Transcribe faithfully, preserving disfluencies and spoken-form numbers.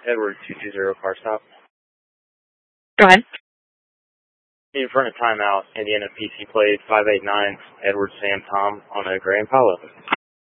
Edward two two zero car stop. Go ahead. In front of timeout, Indiana P C plate five eight nine, Edward Sam Tom on a Gray Impala.